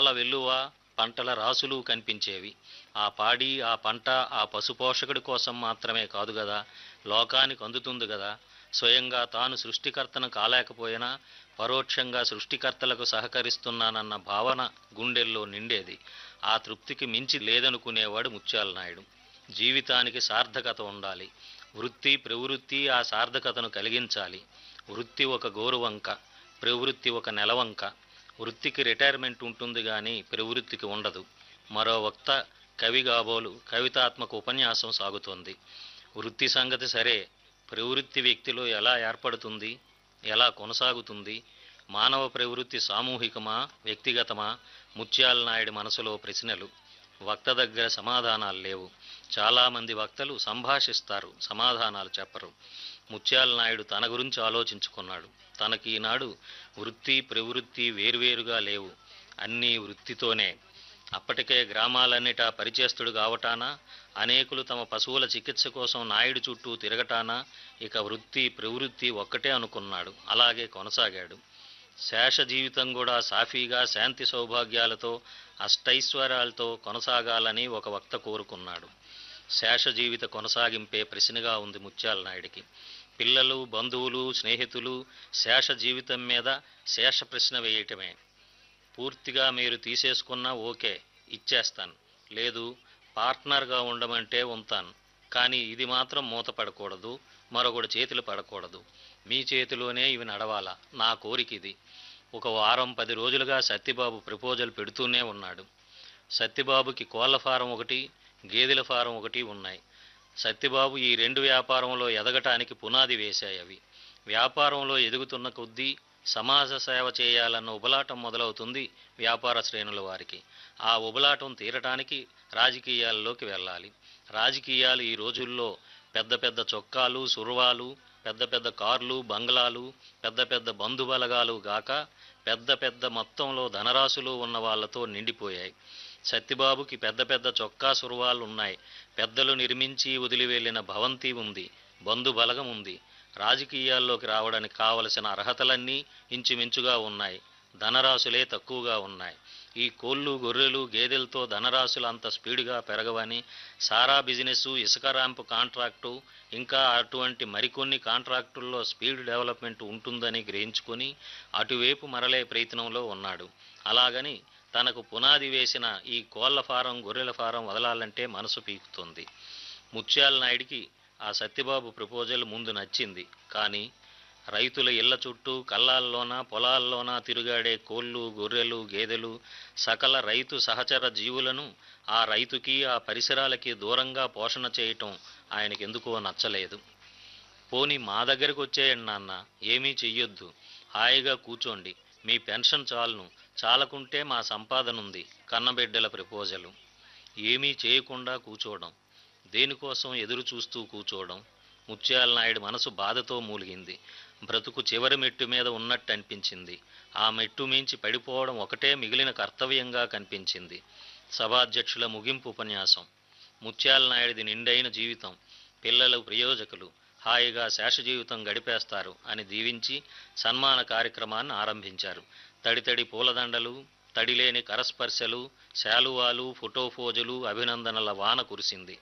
పాల వెల్లువ, పంటల రాసులు కనిపించేవి. ఆ పాడి, ఆ పంట ఆ పశుపోషకుడి కోసం మాత్రమే కాదు గదా, లోకానికి అందుతుంది గదా. స్వయంగా తాను సృష్టికర్తను కాలేకపోయినా పరోక్షంగా సృష్టికర్తలకు సహకరిస్తున్నానన్న భావన గుండెల్లో నిండేది. ఆ తృప్తికి మించి లేదనుకునేవాడు ముత్యాల నాయుడు. జీవితానికి సార్థకత ఉండాలి. వృత్తి ప్రవృత్తి ఆ సార్థకతను కలిగించాలి. వృత్తి ఒక గోరువంక, ప్రవృత్తి ఒక నెలవంక. వృత్తికి రిటైర్మెంట్ ఉంటుంది కానీ ప్రవృత్తికి ఉండదు. మరో వక్త కవి కాబోలు కవితాత్మక ఉపన్యాసం సాగుతోంది. వృత్తి సంగతి సరే, ప్రవృత్తి వ్యక్తిలో ఎలా ఏర్పడుతుంది, ఎలా కొనసాగుతుంది? మానవ ప్రవృత్తి సామూహికమా, వ్యక్తిగతమా? ముత్యాల నాయుడి మనసులో ప్రశ్నలు. వక్త దగ్గర సమాధానాలు లేవు. చాలామంది వక్తలు సంభాషిస్తారు, సమాధానాలు చెప్పరు. ముత్యాల నాయుడు తన గురించి ఆలోచించుకున్నాడు. తనకి ఈనాడు వృత్తి ప్రవృత్తి వేర్వేరుగా లేవు, అన్నీ వృత్తితోనే. అప్పటికే గ్రామాలన్నిటా పరిచేస్తుడు కావటానా, అనేకులు తమ పశువుల చికిత్స కోసం నాయుడు చుట్టూ తిరగటానా, ఇక వృత్తి ప్రవృత్తి ఒక్కటే అనుకున్నాడు. అలాగే కొనసాగాడు. శేష జీవితం కూడా సాఫీగా శాంతి సౌభాగ్యాలతో అష్టైశ్వర్యాలతో కొనసాగాలని ఒక వక్త కోరుకున్నాడు. శేష జీవిత కొనసాగింపే ప్రశ్నగా ఉంది ముత్యాల నాయుడికి. పిల్లలు, బంధువులు, స్నేహితులు శేష జీవితం మీద శేష ప్రశ్న వేయటమే. పూర్తిగా మీరు తీసేసుకున్నా ఓకే, ఇచ్చేస్తాను. లేదు, పార్ట్నర్గా ఉండమంటే ఉంటాను. కానీ ఇది మాత్రం మూత పడకూడదు, మరొకటి చేతులు పడకూడదు. మీ చేతిలోనే ఇవి నడవాలా, నా కోరిక ఇది. ఒక వారం 10 రోజులుగా సత్యబాబు ప్రపోజల్ పెడుతూనే ఉన్నాడు. సత్యబాబుకి కోళ్ల ఫారం ఒకటి, గేదెల ఫారం ఒకటి ఉన్నాయి. సత్యబాబు ఈ 2 వ్యాపారంలో ఎదగటానికి పునాది వేశాయి అవి. వ్యాపారంలో ఎదుగుతున్న కొద్దీ సమాజ సేవ చేయాలన్న ఉబలాటం మొదలవుతుంది వ్యాపార శ్రేణుల వారికి. ఆ ఉబలాటం తీరటానికి రాజకీయాల్లోకి వెళ్ళాలి. రాజకీయాలు ఈ రోజుల్లో పెద్ద పెద్ద చొక్కాలు, సుర్వాలు, పెద్ద పెద్ద కార్లు, బంగ్లాలు, పెద్ద పెద్ద బంధుబలగాలు గాక పెద్ద పెద్ద మొత్తంలో ధనరాశులు ఉన్న వాళ్లతో నిండిపోయాయి. సత్యబాబుకి పెద్ద పెద్ద చొక్కా సుర్వాలు ఉన్నాయి. పెద్దలు నిర్మించి వదిలివెళ్లిన భవంతి ఉంది, బంధుబలగం ఉంది. రాజకీయాల్లోకి రావడానికి కావలసిన అర్హతలన్నీ ఇంచుమించుగా ఉన్నాయి. ధనరాశులే తక్కువగా ఉన్నాయి. ఈ కోళ్ళు, గొర్రెలు, గేదెలతో ధనరాశులు అంత స్పీడ్గా పెరగవని, సారా బిజినెస్, ఇసుక ర్యాంపు కాంట్రాక్టు, ఇంకా అటువంటి మరికొన్ని కాంట్రాక్టుల్లో స్పీడ్ డెవలప్మెంట్ ఉంటుందని గ్రహించుకొని అటువైపు మరలే ప్రయత్నంలో ఉన్నాడు. అలాగని తనకు పునాది వేసిన ఈ కోళ్ల ఫారం, గొర్రెల ఫారం వదలాలంటే మనసు పీకుతుంది. ముత్యాల నాయుడికి ఆ సత్యబాబు ప్రపోజల్ ముందు నచ్చింది. కానీ రైతుల ఇళ్ల చుట్టూ, కళ్ళాల్లోనా పొలాల్లోనా తిరుగాడే కోళ్ళు, గొర్రెలు, గేదెలు, సకల రైతు సహచర జీవులను ఆ రైతుకి, ఆ పరిసరాలకి దూరంగా పోషణ చేయటం ఆయనకెందుకో నచ్చలేదు. పోనీ మా దగ్గరకు వచ్చేయండి నాన్న, ఏమీ చెయ్యొద్దు, హాయిగా కూర్చోండి, మీ పెన్షన్ చాలును, చాలకుంటే మా సంపాదనుంది. కన్నబిడ్డల ప్రపోజలు. ఏమీ చేయకుండా కూర్చోవడం, దేనికోసం ఎదురు చూస్తూ కూర్చోవడం. ముత్యాల నాయుడు మనసు బాధతో మూలిగింది. బ్రతుకు చివరి మెట్టు మీద ఉన్నట్టు అనిపించింది. ఆ మెట్టు మించి పడిపోవడం ఒకటే మిగిలిన కర్తవ్యంగా కనిపించింది. సభాధ్యక్షుల ముగింపు ఉపన్యాసం. ముత్యాల నాయుడిది నిండైన జీవితం, పిల్లలు ప్రయోజకులు, హాయిగా శేష జీవితం గడిపేస్తారు అని దీవించి సన్మాన కార్యక్రమాన్ని ఆరంభించారు. తడితడి పూలదండలు, తడిలేని కరస్పర్శలు, శాలువాలు, ఫోటోఫోజులు, అభినందనల వాన కురిసింది.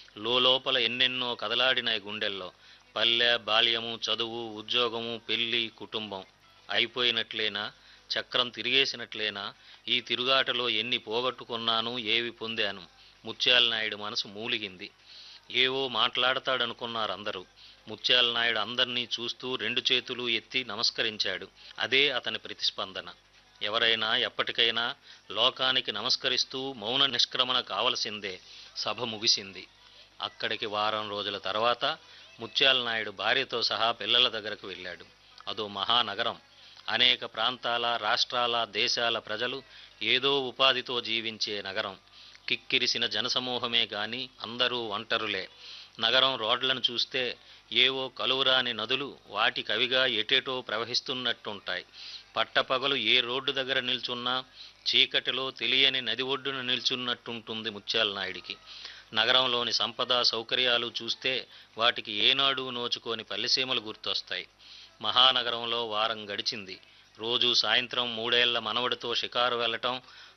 లోపల ఎన్నెన్నో కదలాడినాయి గుండెల్లో. పల్లె, బాల్యము, చదువు, ఉద్యోగము, పెళ్లి, కుటుంబం అయిపోయినట్లేనా? చక్రం తిరిగేసినట్లేనా? ఈ తిరుగాటలో ఎన్ని పోగొట్టుకున్నాను, ఏవి పొందాను? ముత్యాల నాయుడు మనసు మూలిగింది. ఏవో మాట్లాడతాడనుకున్నారు అందరూ. ముత్యాల నాయుడు అందరినీ చూస్తూ 2 చేతులు ఎత్తి నమస్కరించాడు. అదే అతని ప్రతిస్పందన. ఎవరైనా ఎప్పటికైనా లోకానికి నమస్కరిస్తూ మౌన నిష్క్రమణ కావలసిందే. సభ ముగిసింది. అక్కడికి వారం రోజుల తర్వాత ముత్యాల నాయుడు భార్యతో సహా పిల్లల దగ్గరకు వెళ్ళాడు. అదో మహానగరం. అనేక ప్రాంతాల, రాష్ట్రాల, దేశాల ప్రజలు ఏదో ఉపాధితో జీవించే నగరం. కిక్కిరిసిన జనసమూహమే గాని అందరూ ఒంటరులే. నగరం రోడ్లను చూస్తే ఏవో కలువురాని నదులు వాటి కవిగా ఎటేటో ప్రవహిస్తున్నట్టుంటాయి. పట్టపగలు ఏ రోడ్డు దగ్గర నిల్చున్నా చీకటిలో తెలియని నది ఒడ్డున నిల్చున్నట్టుంటుంది ముత్యాల నాయుడికి. నగరంలోని సంపద, సౌకర్యాలు చూస్తే వాటికి ఏనాడు నోచుకోని పల్లెసీమలు గుర్తొస్తాయి. మహానగరంలో వారం గడిచింది. రోజు సాయంత్రం 3 ఏళ్ల మనవడితో షికారు వెళ్లటం,